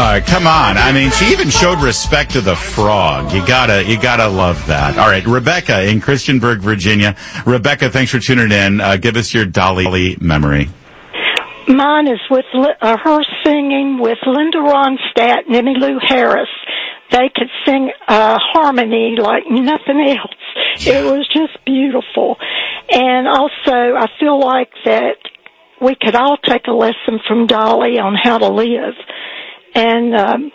Come on. I mean, she even showed respect to the frog. You gotta love that. All right, Rebecca in Christiansburg, Virginia. Rebecca, thanks for tuning in. Give us your Dolly memory. Mine is with her singing with Linda Ronstadt and Emmylou Harris. They could sing harmony like nothing else. It was just beautiful. And also, I feel like that we could all take a lesson from Dolly on how to live. And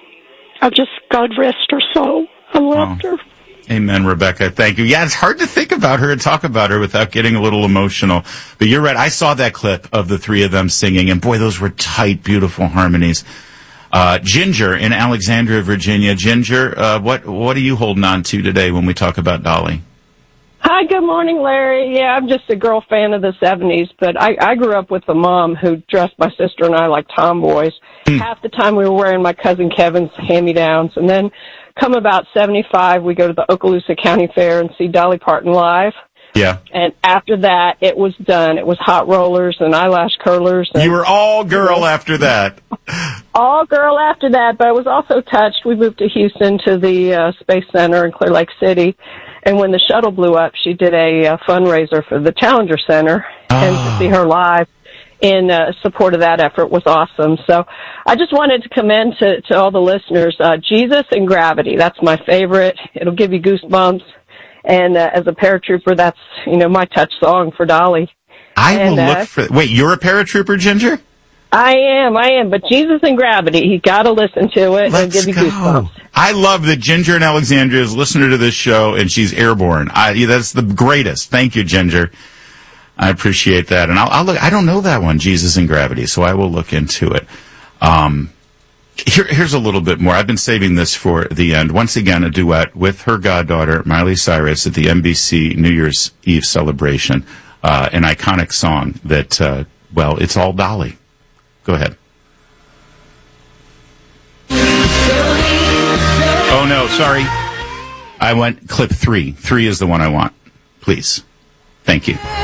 God rest her soul. I loved her. Amen, Rebecca. Thank you. Yeah, it's hard to think about her and talk about her without getting a little emotional. But you're right. I saw that clip of the three of them singing, and boy, those were tight, beautiful harmonies. Ginger in Alexandria, Virginia. Ginger, what are you holding on to today when we talk about Dolly? Hi, good morning, Larry. Yeah, I'm just a girl fan of the 70s, but I grew up with a mom who dressed my sister and I like tomboys. Half the time we were wearing my cousin Kevin's hand-me-downs, and then come about 75, we go to the Okaloosa County Fair and see Dolly Parton live. Yeah. And after that, it was done. It was hot rollers and eyelash curlers. And, you were all girl after that. All girl after that, but I was also touched. We moved to Houston to the Space Center in Clear Lake City, and when the shuttle blew up, she did a fundraiser for the Challenger Center, and to see her live in support of that effort was awesome. So I just wanted to commend to all the listeners, Jesus and Gravity. That's my favorite. It'll give you goosebumps. And as a paratrooper, that's, my touch song for Dolly. I will look for... Wait, you're a paratrooper, Ginger? I am. But Jesus and Gravity, you got to listen to it. It'll give you goosebumps. I love that Ginger in Alexandria is listener to this show, and she's airborne. That's the greatest. Thank you, Ginger. I appreciate that. And I'll look. I don't know that one, Jesus and Gravity, so I will look into it. Here's a little bit more. I've been saving this for the end. Once again, a duet with her goddaughter, Miley Cyrus, at the NBC New Year's Eve celebration. An iconic song that, it's all Dolly. Go ahead. Oh, no, sorry. I went clip 3. 3 is the one I want. Please. Thank you.